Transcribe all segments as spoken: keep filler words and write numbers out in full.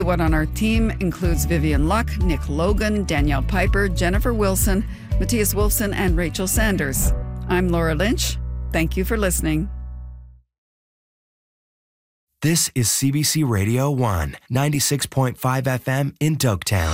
What on our team includes Vivian Luck, Nick Logan, Danielle Piper, Jennifer Wilson, Matthias Wolfson, and Rachel Sanders. I'm Laura Lynch. Thank you for listening. This is C B C Radio one, ninety-six point five F M in Dogtown.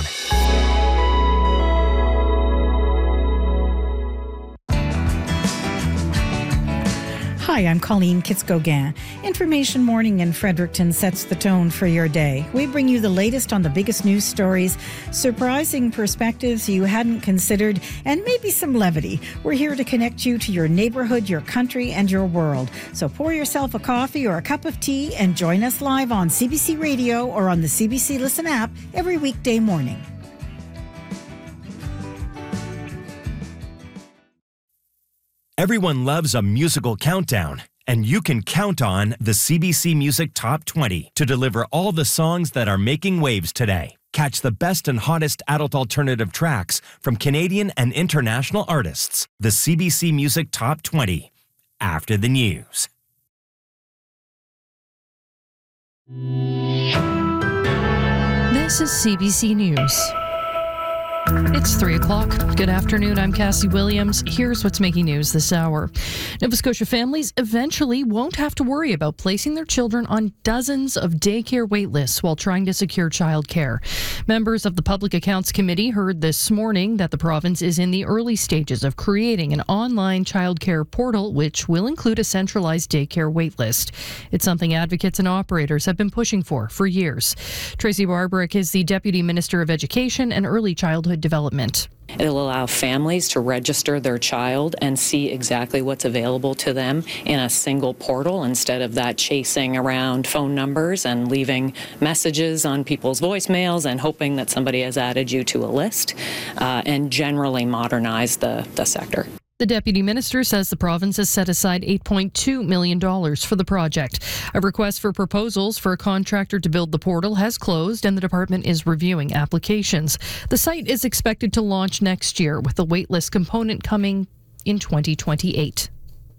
Hi, I'm Colleen Kitz-Gauguin. Information Morning in Fredericton sets the tone for your day. We bring you the latest on the biggest news stories, surprising perspectives you hadn't considered, and maybe some levity. We're here to connect you to your neighborhood, your country, and your world. So pour yourself a coffee or a cup of tea and join us live on C B C Radio or on the C B C Listen app every weekday morning. Everyone loves a musical countdown, and you can count on the C B C Music Top twenty to deliver all the songs that are making waves today. Catch the best and hottest adult alternative tracks from Canadian and international artists. The C B C Music Top twenty, after the news. This is C B C News. It's three o'clock. Good afternoon. I'm Cassie Williams. Here's what's making news this hour. Nova Scotia families eventually won't have to worry about placing their children on dozens of daycare wait lists while trying to secure childcare. Members of the Public Accounts Committee heard this morning that the province is in the early stages of creating an online childcare portal, which will include a centralized daycare wait list. It's something advocates and operators have been pushing for for years. Tracy Barbrick is the Deputy Minister of Education and Early Childhood Development. It'll allow families to register their child and see exactly what's available to them in a single portal instead of that chasing around phone numbers and leaving messages on people's voicemails and hoping that somebody has added you to a list, uh, and generally modernize the, the sector. The Deputy Minister says the province has set aside eight point two million dollars for the project. A request for proposals for a contractor to build the portal has closed, and the department is reviewing applications. The site is expected to launch next year, with the waitlist component coming in twenty twenty-eight.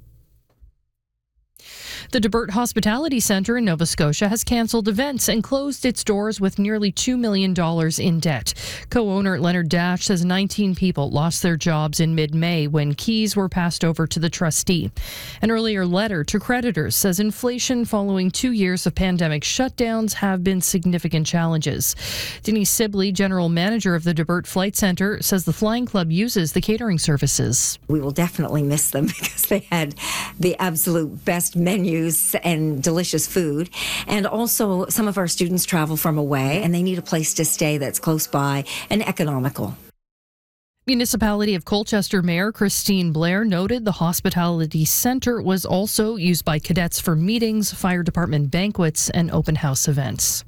The Debert Hospitality Centre in Nova Scotia has cancelled events and closed its doors with nearly two million dollars in debt. Co-owner Leonard Dash says nineteen people lost their jobs in mid-May when keys were passed over to the trustee. An earlier letter to creditors says inflation following two years of pandemic shutdowns have been significant challenges. Denise Sibley, general manager of the Debert Flight Centre, says the Flying Club uses the catering services. We will definitely miss them because they had the absolute best menus and delicious food. And also, some of our students travel from away and they need a place to stay that's close by and economical. Municipality of Colchester Mayor Christine Blair noted the hospitality centre was also used by cadets for meetings, fire department banquets, and open house events.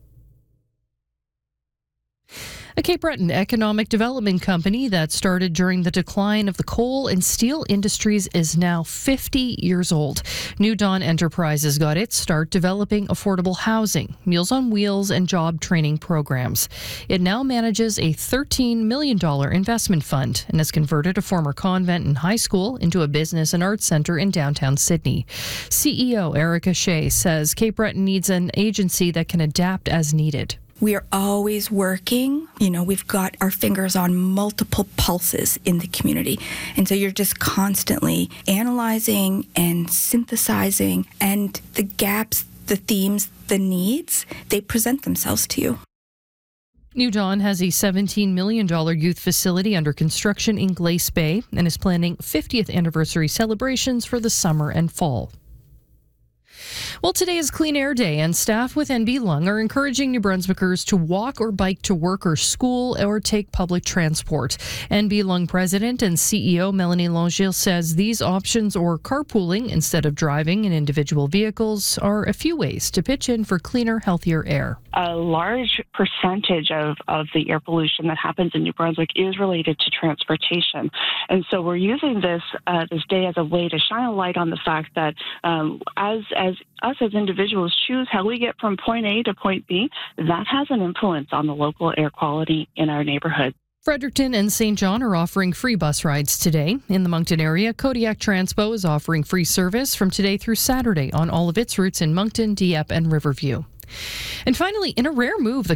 A Cape Breton economic development company that started during the decline of the coal and steel industries is now fifty years old. New Dawn Enterprises got its start developing affordable housing, Meals on Wheels, and job training programs. It now manages a thirteen million dollars investment fund and has converted a former convent and high school into a business and arts centre in downtown Sydney. C E O Erica Shea says Cape Breton needs an agency that can adapt as needed. We are always working. You know, we've got our fingers on multiple pulses in the community. And so you're just constantly analyzing and synthesizing, and the gaps, the themes, the needs, they present themselves to you. New Dawn has a seventeen million dollars youth facility under construction in Glace Bay and is planning fiftieth anniversary celebrations for the summer and fall. Well, today is Clean Air Day, and staff with N B Lung are encouraging New Brunswickers to walk or bike to work or school or take public transport. N B Lung President and C E O Melanie Langille says these options, or carpooling instead of driving in individual vehicles, are a few ways to pitch in for cleaner, healthier air. A large percentage of, of the air pollution that happens in New Brunswick is related to transportation. And so we're using this uh, this day as a way to shine a light on the fact that um, as as us as individuals choose how we get from point A to point B, that has an influence on the local air quality in our neighborhood. Fredericton and Saint John are offering free bus rides today. In the Moncton area, Kodiak Transpo is offering free service from today through Saturday on all of its routes in Moncton, Dieppe, and Riverview. And finally, in a rare move, the